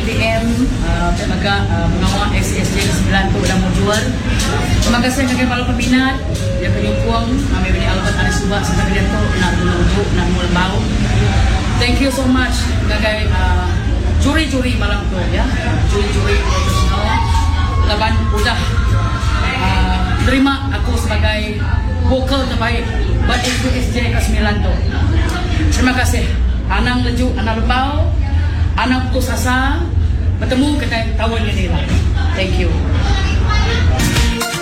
PM mengawa SSJ ke 9 tu dah mau jual. Terima kasih kepada para peminat yang penyokong kami beri Albert ada subak sampai dia tu nak menunjuk nak mula bau. Thank you so much gagai juri-juri malam tu ya. Juri-juri profesional laban udah terima aku sebagai vokal terbaik buat SSJ ke 9 tu. Terima kasih. Anang leju, anak lembau, anak putus asa bertemu kita tahun ini lah. Thank you.